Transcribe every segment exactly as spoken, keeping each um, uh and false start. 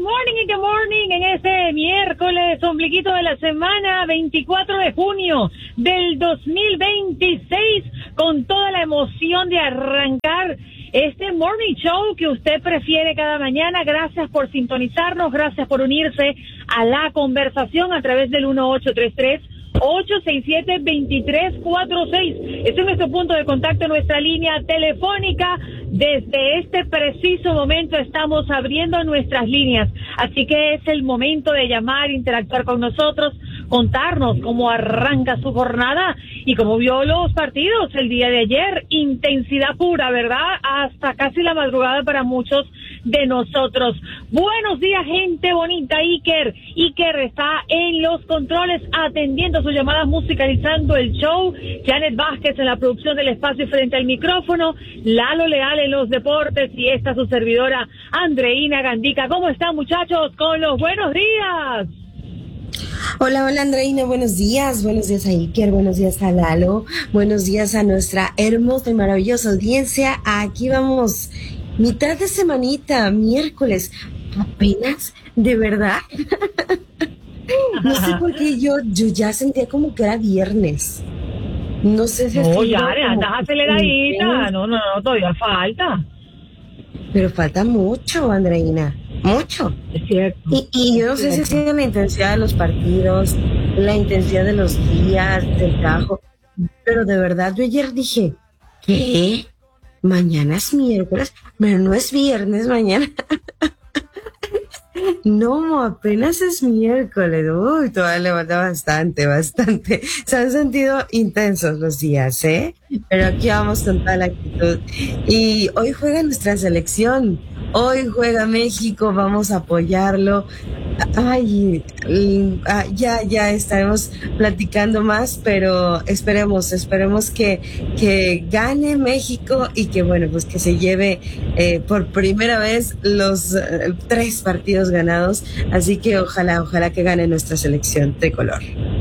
morning y good morning en este miércoles, ombliguito de la semana, veinticuatro de junio del dos mil veintiséis, con toda la emoción de arrancar este morning show que usted prefiere cada mañana. Gracias por sintonizarnos, gracias por unirse a la conversación a través del uno ocho tres tres, ocho seis siete, dos tres cuatro seis. Este es nuestro punto de contacto, nuestra línea telefónica. Desde este preciso momento estamos abriendo nuestras líneas, así que es el momento de llamar, interactuar con nosotros, contarnos cómo arranca su jornada y cómo vio los partidos el día de ayer. Intensidad pura, ¿verdad? Hasta casi la madrugada para muchos de nosotros. Buenos días, gente bonita. Iker, Iker está en los controles atendiendo sus llamadas, musicalizando el show. Janet Vázquez en la producción del espacio frente al micrófono. Lalo Leal en los deportes y esta su servidora Andreina Gandica. ¿Cómo están, muchachos? Con los buenos días. Hola, hola Andreina, buenos días, buenos días a Iker, buenos días a Lalo, buenos días a nuestra hermosa y maravillosa audiencia. Aquí vamos, mitad de semanita, miércoles, apenas, de verdad. No sé por qué yo, yo ya sentía como que era viernes. No sé si... No, ya, andas aceleradita, no, no, no, todavía falta. Pero falta mucho, Andreina, mucho. Es cierto. Y, y yo no sé si ha sido la intensidad de los partidos, la intensidad de los días, del trabajo, pero de verdad yo ayer dije, ¿qué? Mañana es miércoles, pero no es viernes mañana. No, apenas es miércoles. Uy, todavía le falta bastante, bastante. Se han sentido intensos los días, ¿eh? Pero aquí vamos con toda la actitud. Y hoy juega nuestra selección. Hoy juega México, vamos a apoyarlo. Ay, ya, ya estaremos platicando más, pero esperemos, esperemos que, que gane México y que, bueno, pues que se lleve eh, por primera vez los eh, tres partidos ganados. Así que ojalá, ojalá que gane nuestra selección tricolor.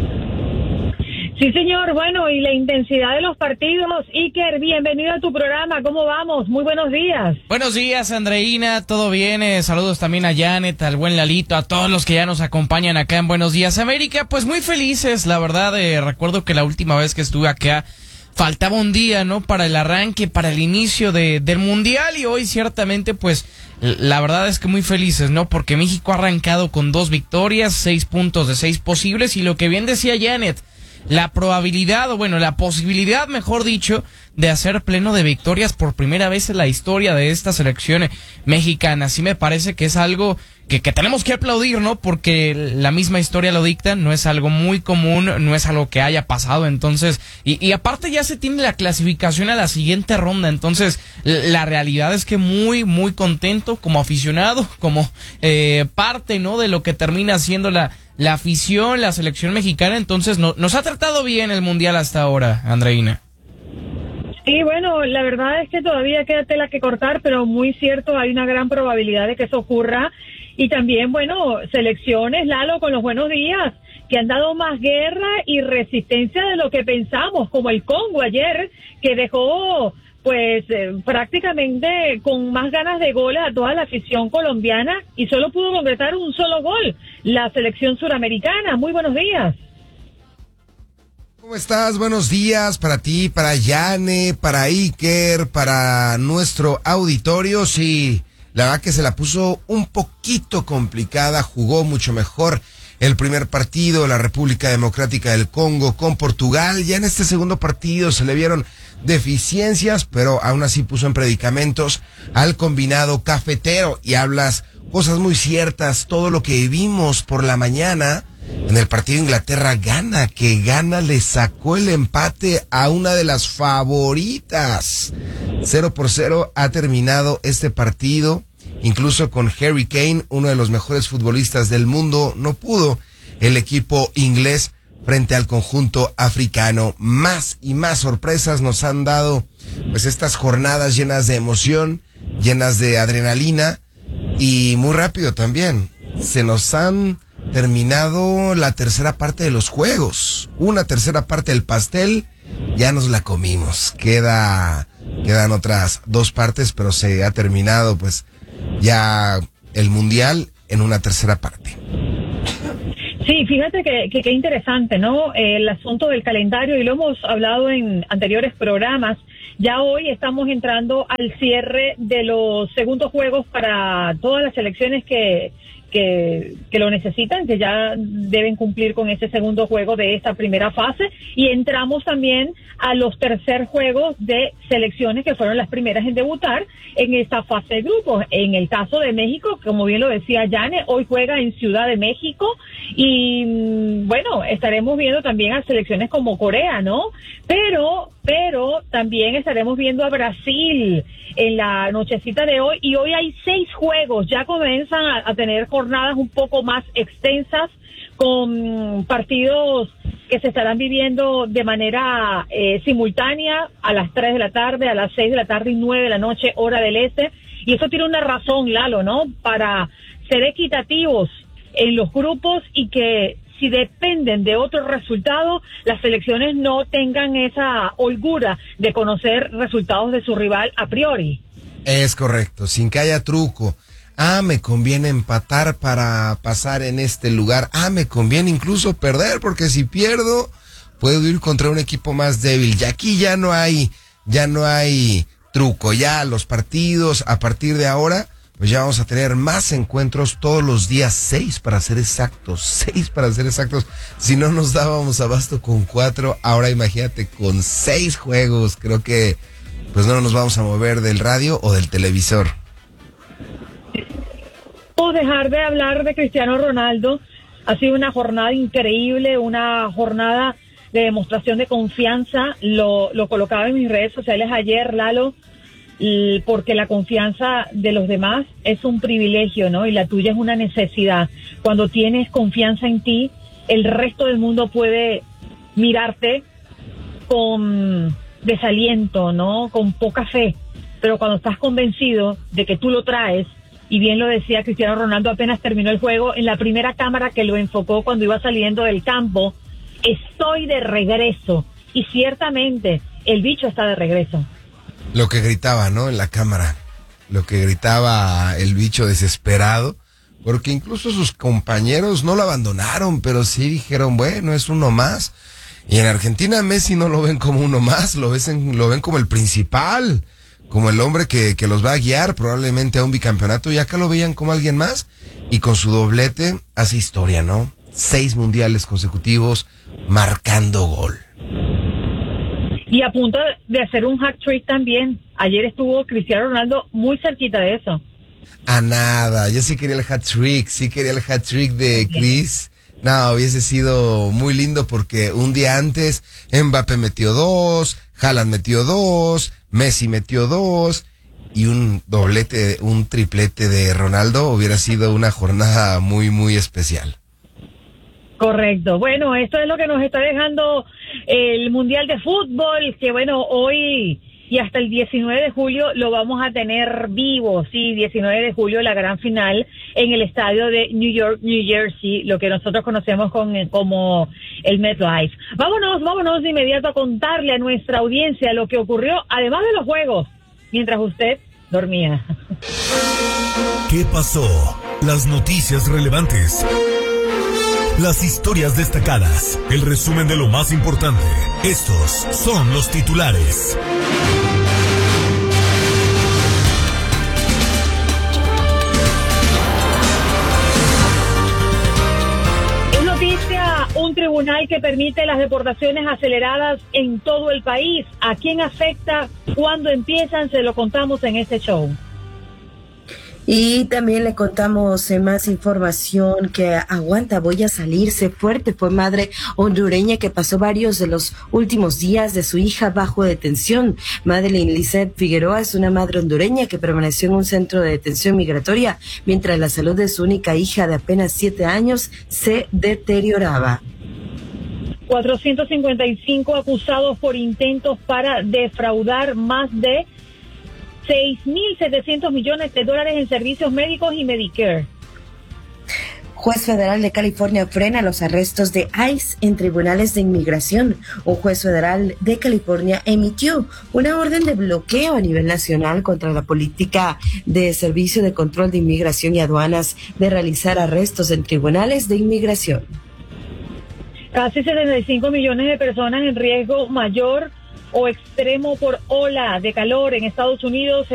Sí, señor. Bueno, y la intensidad de los partidos. Iker, bienvenido a tu programa. ¿Cómo vamos? Muy buenos días. Buenos días, Andreina. ¿Todo bien? Eh, saludos también a Janet, al buen Lalito, a todos los que ya nos acompañan acá en Buenos Días, América. Pues muy felices, la verdad. Eh, recuerdo que la última vez que estuve acá faltaba un día, ¿no? Para el arranque, para el inicio de, del Mundial. Y hoy ciertamente, pues, la verdad es que muy felices, ¿no? Porque México ha arrancado con dos victorias, seis puntos de seis posibles. Y lo que bien decía Janet, la probabilidad, o bueno, la posibilidad, mejor dicho, de hacer pleno de victorias por primera vez en la historia de esta selección mexicana. Sí me parece que es algo que, que tenemos que aplaudir, ¿no? Porque la misma historia lo dicta, no es algo muy común, no es algo que haya pasado, entonces, y, y aparte ya se tiene la clasificación a la siguiente ronda, entonces, la realidad es que muy, muy contento como aficionado, como eh, parte, ¿no? De lo que termina siendo la la afición, la selección mexicana. Entonces no, nos ha tratado bien el Mundial hasta ahora, Andreina. Sí, bueno, la verdad es que todavía queda tela que cortar, pero muy cierto, hay una gran probabilidad de que eso ocurra. Y también, bueno, selecciones, Lalo, con los buenos días, que han dado más guerra y resistencia de lo que pensamos, como el Congo ayer, que dejó pues eh, prácticamente con más ganas de goles a toda la afición colombiana y solo pudo concretar un solo gol, la selección suramericana. Muy buenos días. ¿Cómo estás? Buenos días para ti, para Yane, para Iker, para nuestro auditorio. Sí, la verdad que se la puso un poquito complicada, jugó mucho mejor el primer partido, la República Democrática del Congo con Portugal. Ya en este segundo partido se le vieron deficiencias, pero aún así puso en predicamentos al combinado cafetero. Y hablas cosas muy ciertas, todo lo que vimos por la mañana en el partido Inglaterra-Ghana, que Ghana le sacó el empate a una de las favoritas. Cero por cero ha terminado este partido. Incluso con Harry Kane, uno de los mejores futbolistas del mundo, no pudo el equipo inglés frente al conjunto africano. Más y más sorpresas nos han dado pues estas jornadas llenas de emoción, llenas de adrenalina y muy rápido también. Se nos han terminado la tercera parte de los juegos. Una tercera parte del pastel ya nos la comimos. Queda, quedan otras dos partes, pero se ha terminado pues ya el Mundial en una tercera parte. Sí, fíjate que que, que interesante, ¿no? El asunto del calendario, y lo hemos hablado en anteriores programas. Ya hoy estamos entrando al cierre de los segundos juegos para todas las selecciones que, que, que lo necesitan, que ya deben cumplir con ese segundo juego de esta primera fase, y entramos también a los tercer juegos de selecciones que fueron las primeras en debutar en esta fase de grupos. En el caso de México, como bien lo decía Yane, hoy juega en Ciudad de México, y bueno, estaremos viendo también a selecciones como Corea, ¿no? Pero, pero también estaremos viendo a Brasil en la nochecita de hoy, y hoy hay seis juegos, ya comienzan a, a tener jornadas un poco más extensas, con partidos que se estarán viviendo de manera eh, simultánea a las tres de la tarde, a las seis de la tarde y nueve de la noche, hora del este, y eso tiene una razón, Lalo, ¿no? Para ser equitativos en los grupos, y que si dependen de otros resultados, las selecciones no tengan esa holgura de conocer resultados de su rival a priori. Es correcto, sin que haya truco. Ah, me conviene empatar para pasar en este lugar. Ah, me conviene incluso perder, porque si pierdo, puedo ir contra un equipo más débil. Y aquí ya no hay, ya no hay truco. Ya los partidos, a partir de ahora, pues ya vamos a tener más encuentros todos los días, seis para ser exactos, seis para ser exactos. Si no nos dábamos abasto con cuatro, ahora imagínate con seis juegos. Creo que pues no nos vamos a mover del radio o del televisor. No dejar de hablar de Cristiano Ronaldo. Ha sido una jornada increíble, una jornada de demostración de confianza. Lo, lo colocaba en mis redes sociales ayer, Lalo, porque la confianza de los demás es un privilegio, ¿no? Y la tuya es una necesidad. Cuando tienes confianza en ti, el resto del mundo puede mirarte con desaliento, ¿no? Con poca fe. Pero cuando estás convencido de que tú lo traes, y bien lo decía Cristiano Ronaldo apenas terminó el juego, en la primera cámara que lo enfocó cuando iba saliendo del campo, estoy de regreso. Y ciertamente, el bicho está de regreso. Lo que gritaba, ¿no? En la cámara. Lo que gritaba el bicho desesperado. Porque incluso sus compañeros no lo abandonaron, pero sí dijeron, bueno, es uno más. Y en Argentina Messi no lo ven como uno más, lo ven, lo ven como el principal, como el hombre que, que los va a guiar probablemente a un bicampeonato. Y acá lo veían como alguien más. Y con su doblete hace historia, ¿no? Seis mundiales consecutivos marcando gol. Y a punto de hacer un hat-trick también. Ayer estuvo Cristiano Ronaldo muy cerquita de eso. A nada, yo sí quería el hat-trick, sí quería el hat-trick de Chris. No, hubiese sido muy lindo porque un día antes Mbappé metió dos, Haaland metió dos, Messi metió dos, y un doblete, un triplete de Ronaldo hubiera sido una jornada muy, muy especial. Correcto. Bueno, esto es lo que nos está dejando el Mundial de Fútbol, que bueno, hoy y hasta el diecinueve de julio lo vamos a tener vivo, sí, diecinueve de julio la gran final en el estadio de New York, New Jersey, lo que nosotros conocemos con, como el MetLife. Vámonos, vámonos de inmediato a contarle a nuestra audiencia lo que ocurrió, además de los juegos, mientras usted dormía. ¿Qué pasó? Las noticias relevantes. Las historias destacadas, el resumen de lo más importante. Estos son los titulares. Es noticia un tribunal que permite las deportaciones aceleradas en todo el país. ¿A quién afecta? ¿Cuándo empiezan? Se lo contamos en este show. Y también le contamos eh, más información que aguanta, voy a salirse fuerte. Fue madre hondureña que pasó varios de los últimos días de su hija bajo detención. Madeline Lizeth Figueroa es una madre hondureña que permaneció en un centro de detención migratoria mientras la salud de su única hija de apenas siete años se deterioraba. cuatrocientos cincuenta y cinco acusados por intentos para defraudar más de seis mil setecientos millones de dólares en servicios médicos y Medicare. Juez federal de California frena los arrestos de ICE en tribunales de inmigración. Un juez federal de California emitió una orden de bloqueo a nivel nacional contra la política de Servicio de Control de Inmigración y Aduanas de realizar arrestos en tribunales de inmigración. Casi setenta y cinco millones de personas en riesgo mayor o extremo por ola de calor en Estados Unidos.